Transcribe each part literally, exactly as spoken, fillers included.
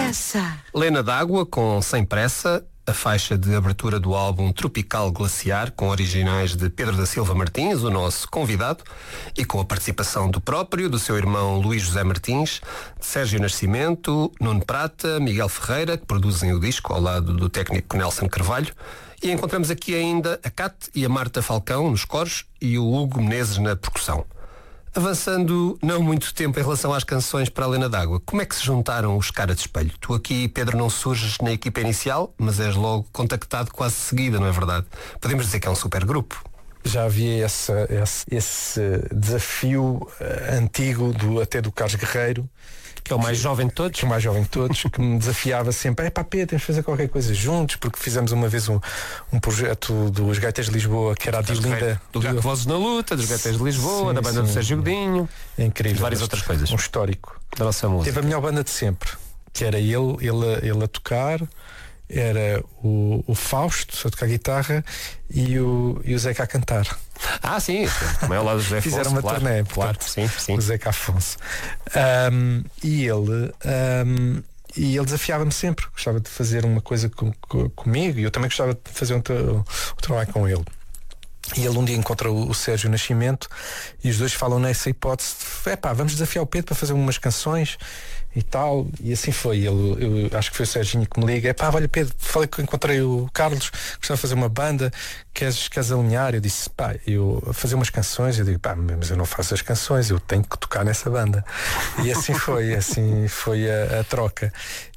passa? Lena D'Água com Sem Pressa, a faixa de abertura do álbum Tropical Glaciar, com originais de Pedro da Silva Martins, o nosso convidado, e com a participação do próprio, do seu irmão Luís José Martins, de Sérgio Nascimento, Nuno Prata, Miguel Ferreira, que produzem o disco ao lado do técnico Nelson Carvalho. E encontramos aqui ainda a Cat e a Marta Falcão nos coros e o Hugo Menezes na percussão. Avançando não muito tempo em relação às canções para a Lena D'Água, como é que se juntaram os Cara de Espelho? Tu aqui, Pedro, não surges na equipa inicial, mas és logo contactado quase de seguida, não é verdade? Podemos dizer que é um super grupo. Já havia esse, esse, esse desafio uh, antigo do, até do Carlos Guerreiro, que é o mais que, jovem de todos, que é o mais jovem de todos, que me desafiava sempre, é pá, Pedro, temos de fazer qualquer coisa juntos, porque fizemos uma vez um, um projeto dos Gaitas de Lisboa, que era a Diolinda do do... Vozes na Luta, dos Gaitas de Lisboa, sim, da banda sim, do Sérgio Godinho, é incrível, e várias outras coisas. Um histórico da nossa música. Teve a melhor banda de sempre, que era ele, ele, ele a tocar, era o, o Fausto a tocar guitarra e o, e o Zeca a cantar. Ah, sim, também ao lado do José Afonso. Fizeram uma claro, turnê, claro, portanto, sim, sim. O Zeca Afonso. Um, e ele um, e ele desafiava-me sempre, gostava de fazer uma coisa com, com, comigo, e eu também gostava de fazer um, um, um trabalho com ele. E ele um dia encontra o, o Sérgio Nascimento e os dois falam nessa hipótese de, epá, vamos desafiar o Pedro para fazer umas canções e tal, e assim foi. Ele, eu acho que foi o Serginho que me liga, epá, olha Pedro, falei que encontrei o Carlos, gostava de fazer uma banda, queres, queres alinhar? Eu disse, pá, eu fazer umas canções, eu digo, pá, mas eu não faço as canções, eu tenho que tocar nessa banda. E assim foi, assim foi a, a troca.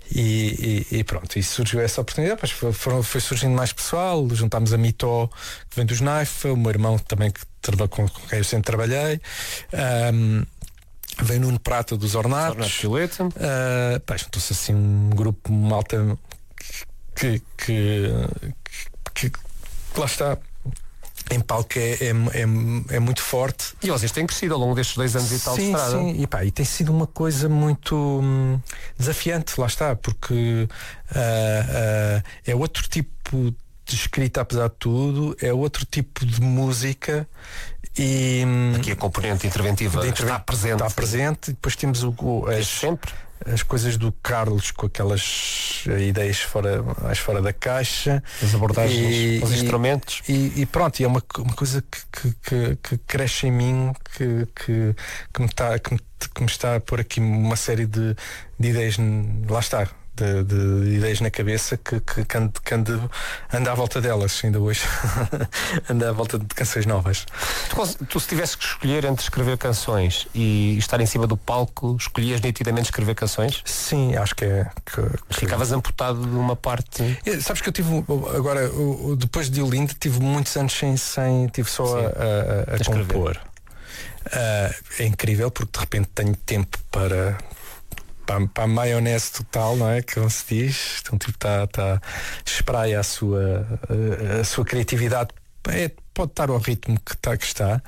E, e, e pronto, e surgiu essa oportunidade, depois foi, foi, foi surgindo mais pessoal, juntámos a Mitó, que vem dos Naifa, o meu irmão também, que, com, com quem eu sempre trabalhei, um, vem Nuno Prata dos Ornatos, uh, pá, juntou-se assim um grupo malta que, que, que, que lá está. Em palco é, é, é, é muito forte. E vocês têm crescido ao longo destes dois anos e tal de estrada. Sim, e, pá, e tem sido uma coisa muito hum, desafiante, lá está, porque uh, uh, é outro tipo de escrita, apesar de tudo, é outro tipo de música. E aqui a componente interventiva de interven- está presente. Está presente, e depois temos o, o, as, sempre. as coisas do Carlos com aquelas ideias fora, mais fora da caixa, as abordagens, e, os e, instrumentos e, e pronto, e é uma, uma coisa que, que, que cresce em mim, que, que, que, me está, que, me, que me está a pôr aqui uma série de, de ideias, lá está, De, de ideias na cabeça que, que, que, ando, que ando, ando à volta delas ainda hoje. Ando à volta de canções novas. Tu, tu se tivesse que escolher entre escrever canções e estar em cima do palco, escolhias nitidamente escrever canções? Sim, acho que é que, que... Ficavas amputado de uma parte. É, sabes que eu tive agora, depois de Diolinda, tive muitos anos sem, sem tive só Sim, a, a, a compor. Uh, é incrível porque de repente tenho tempo para Para, para a maionese total, não é? Como se diz. Então, tipo, está tá, espraia a sua, a, a sua criatividade. É, pode estar ao ritmo que, tá, que está.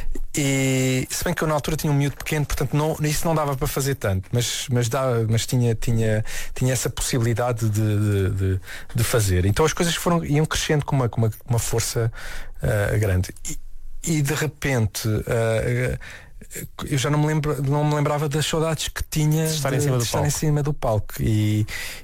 E se bem que eu na altura tinha um miúdo pequeno, portanto não, isso não dava para fazer tanto, mas, mas, dava, mas tinha, tinha, tinha essa possibilidade de, de, de, de fazer. Então as coisas foram, iam crescendo com uma, com uma, uma força uh, grande. E, e de repente. Uh, eu já não me, lembro, não me lembrava das saudades que tinha de estar, de, em, cima do de estar em cima do palco e,